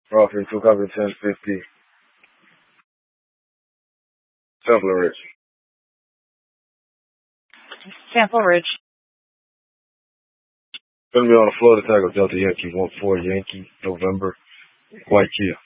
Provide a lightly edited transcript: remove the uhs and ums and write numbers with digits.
Roughly 2 copy 1050. Temple Ridge. Temple Ridge. Gonna be on the floor to tackle Delta Yankee 14 Yankee, November, White Kia.